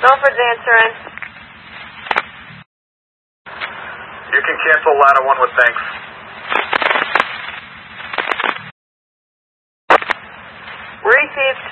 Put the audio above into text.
Milford's answering. You can cancel ladder 1 with thanks. Received.